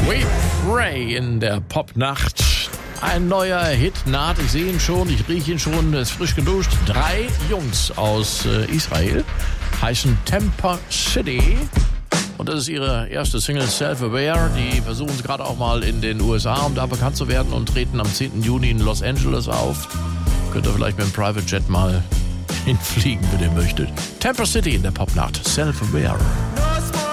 We Pray in der Popnacht. Ein neuer Hit naht, ich sehe ihn schon, ich rieche ihn schon, ist frisch geduscht. 3 Jungs aus Israel heißen Temper City. Und das ist ihre erste Single, Self-Aware. Die versuchen es gerade auch mal in den USA, um da bekannt zu werden, und treten am 10. Juni in Los Angeles auf. Könnt ihr vielleicht mit dem Private Jet mal hinfliegen, wenn ihr möchtet. Temper City in der Popnacht, Self-Aware.